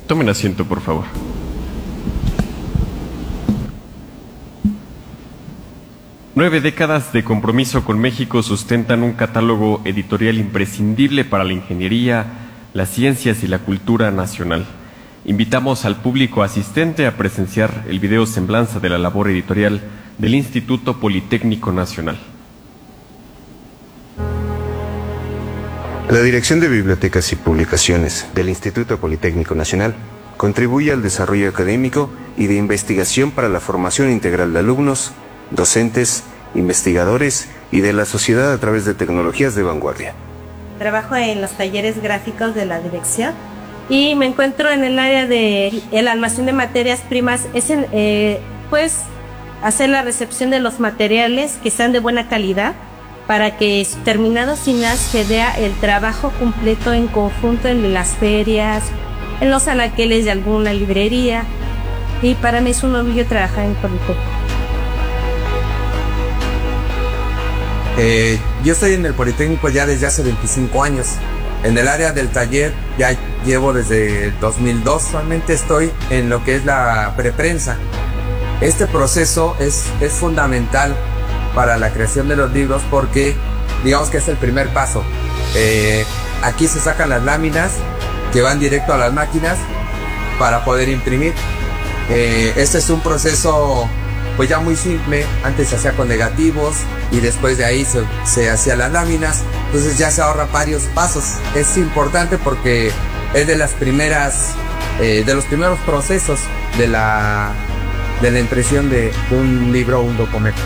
Tomen asiento, por favor. Nueve décadas de compromiso con México sustentan un catálogo editorial imprescindible para la ingeniería, las ciencias y la cultura nacional. Invitamos al público asistente a presenciar el video semblanza de la labor editorial del Instituto Politécnico Nacional. La Dirección de Bibliotecas y Publicaciones del Instituto Politécnico Nacional contribuye al desarrollo académico y de investigación para la formación integral de alumnos, docentes, investigadores y de la sociedad a través de tecnologías de vanguardia. Trabajo en los talleres gráficos de la dirección y me encuentro en el área de el almacén de materias primas. Pues hacer la recepción de los materiales que sean de buena calidad para que terminado SINAS se vea el trabajo completo en conjunto en las ferias, en los anaqueles de alguna librería, y para mí es un orgullo trabajar en Politécnico. Yo estoy en el Politécnico ya desde hace 25 años. En el área del taller ya llevo desde el 2002, solamente estoy en lo que es la preprensa. Este proceso es fundamental para la creación de los libros porque digamos que es el primer paso. Aquí se sacan las láminas que van directo a las máquinas para poder imprimir. Este es un proceso pues ya muy simple. Antes se hacía con negativos y después de ahí se hacían las láminas, entonces ya se ahorra varios pasos. Es importante porque es de las primeras de los primeros procesos de la impresión de un libro o un documento.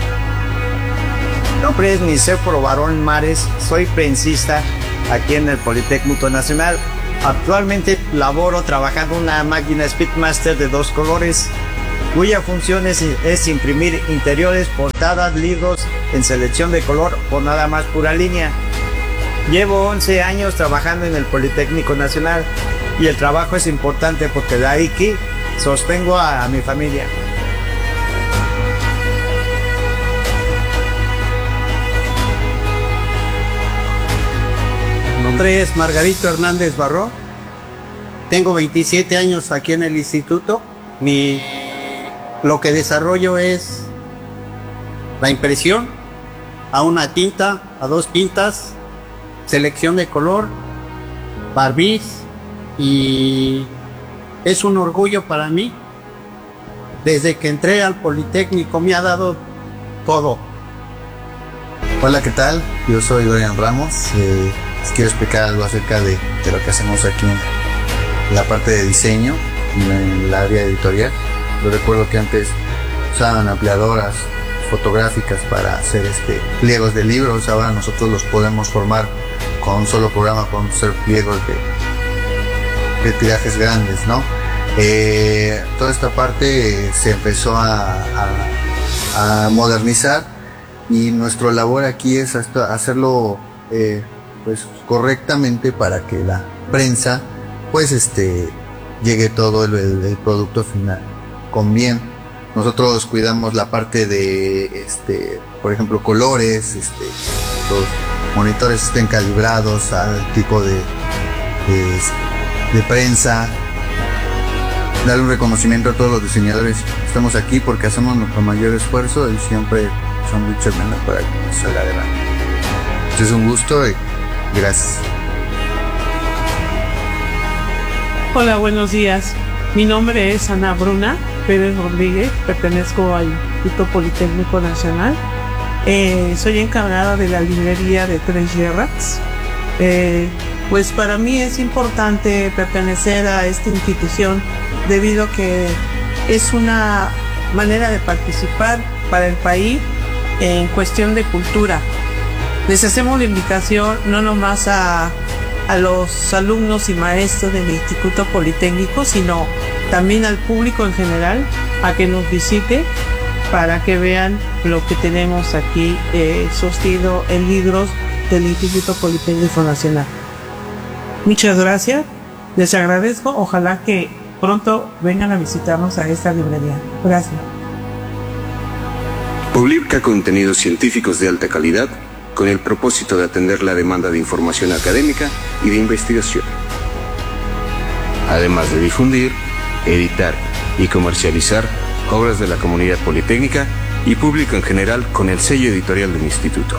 Mi nombre es Nicéforo Barón Mares, soy prensista aquí en el Politécnico Nacional. Actualmente laboro trabajando en una máquina Speedmaster de 2 colores, cuya función es imprimir interiores, portadas, libros en selección de color o nada más pura línea. Llevo 11 años trabajando en el Politécnico Nacional y el trabajo es importante porque de ahí que sostengo a mi familia. Mi nombre es Margarito Hernández Barró. Tengo 27 años aquí en el instituto. Lo que desarrollo es la impresión a una tinta, a 2 tintas, selección de color, barniz, y es un orgullo para mí. Desde que entré al Politécnico me ha dado todo. Hola, ¿qué tal? Yo soy Dorian Ramos. Les quiero explicar algo acerca de lo que hacemos aquí en la parte de diseño, en el área editorial. Yo recuerdo que antes usaban ampliadoras fotográficas para hacer pliegos de libros. Ahora nosotros los podemos formar con un solo programa, podemos hacer pliegos de tirajes grandes, ¿no? Toda esta parte se empezó a modernizar y nuestra labor aquí es hacerlo pues correctamente para que la prensa pues llegue todo el producto final con bien. Nosotros cuidamos la parte de por ejemplo colores, los monitores estén calibrados al tipo de prensa, darle un reconocimiento a todos los diseñadores. Estamos aquí porque hacemos nuestro mayor esfuerzo y siempre son luchas menos para que salga adelante. Es un gusto y gracias. Hola, buenos días. Mi nombre es Ana Bruna Pérez Rodríguez, pertenezco al Instituto Politécnico Nacional. Soy encargada de la librería de 3 Gerrards. Pues para mí es importante pertenecer a esta institución debido a que es una manera de participar para el país en cuestión de cultura. Les hacemos la invitación no nomás a los alumnos y maestros del Instituto Politécnico, sino también al público en general a que nos visite para que vean lo que tenemos aquí sostenido en libros del Instituto Politécnico Nacional. Muchas gracias, les agradezco, ojalá que pronto vengan a visitarnos a esta librería. Gracias. Publica contenidos científicos de alta calidad con el propósito de atender la demanda de información académica y de investigación. además de difundir, editar y comercializar obras de la comunidad politécnica y público en general con el sello editorial del instituto.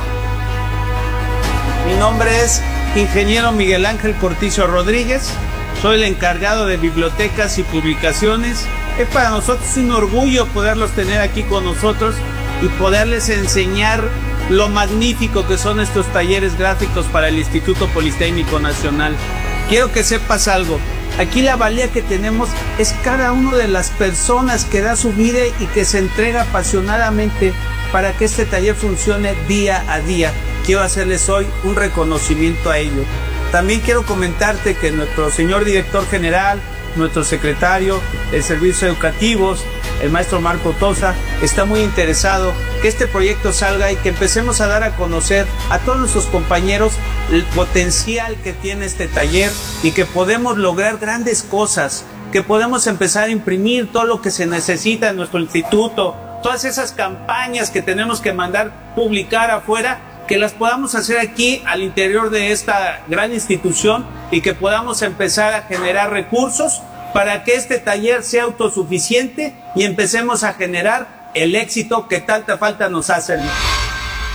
Mi nombre es Ingeniero Miguel Ángel Cortizo Rodríguez, soy el encargado de bibliotecas y publicaciones. Es para nosotros un orgullo poderlos tener aquí con nosotros y poderles enseñar lo magnífico que son estos talleres gráficos para el Instituto Politécnico Nacional. Quiero que sepas algo, aquí la valía que tenemos es cada una de las personas que da su vida y que se entrega apasionadamente para que este taller funcione día a día. Quiero hacerles hoy un reconocimiento a ello. También quiero comentarte que nuestro señor director general, nuestro secretario de Servicios Educativos, el maestro Marco Tosa, está muy interesado que este proyecto salga y que empecemos a dar a conocer a todos nuestros compañeros el potencial que tiene este taller y que podemos lograr grandes cosas, que podemos empezar a imprimir todo lo que se necesita en nuestro instituto, todas esas campañas que tenemos que mandar publicar afuera, que las podamos hacer aquí al interior de esta gran institución y que podamos empezar a generar recursos para que este taller sea autosuficiente y empecemos a generar el éxito que tanta falta nos hace.